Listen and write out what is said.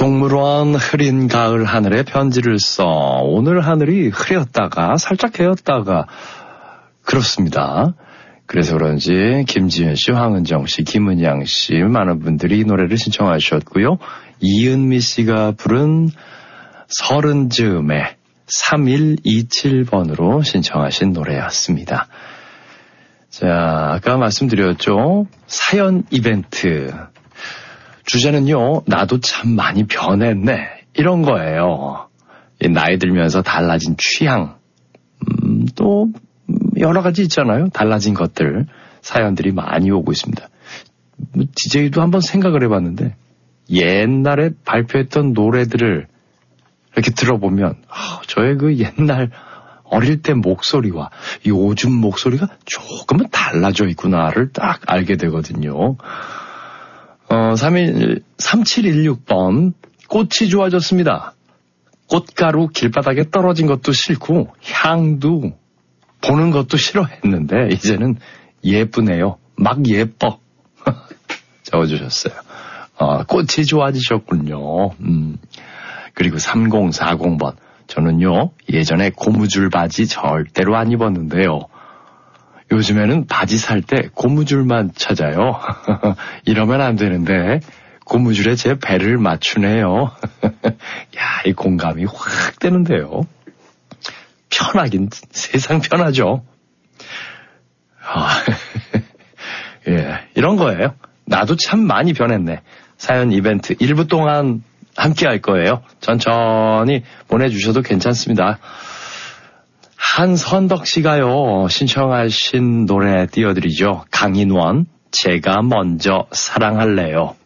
동물원 흐린 가을 하늘에 편지를 써. 오늘 하늘이 흐렸다가 살짝 개었다가 그렇습니다. 그래서 그런지 김지현 씨, 황은정 씨, 김은양 씨 많은 분들이 이 노래를 신청하셨고요. 이은미 씨가 부른 서른 즈음에 3127번으로 신청하신 노래였습니다. 자, 아까 말씀드렸죠. 사연 이벤트. 주제는요, 나도 참 많이 변했네. 이런 거예요. 나이 들면서 달라진 취향. 또 여러 가지 있잖아요. 달라진 것들. 사연들이 많이 오고 있습니다. DJ도 한번 생각을 해봤는데 옛날에 발표했던 노래들을 이렇게 들어보면 저의 그 옛날 어릴 때 목소리와 요즘 목소리가 조금은 달라져 있구나를 딱 알게 되거든요. 3716번 꽃이 좋아졌습니다. 꽃가루 길바닥에 떨어진 것도 싫고 향도 보는 것도 싫어했는데 이제는 예쁘네요. 막 예뻐. 적어주셨어요. 꽃이 좋아지셨군요. 그리고 3040번. 저는요, 예전에 고무줄 바지 절대로 안 입었는데요. 요즘에는 바지 살 때 고무줄만 찾아요. 이러면 안 되는데 고무줄에 제 배를 맞추네요. 야, 이 공감이 확 되는데요. 편하긴 세상 편하죠. 예, 이런 거예요. 나도 참 많이 변했네. 사연 이벤트 1부 동안 함께 할 거예요. 천천히 보내주셔도 괜찮습니다. 한선덕 씨가요, 신청하신 노래 띄워드리죠. 강인원, 제가 먼저 사랑할래요.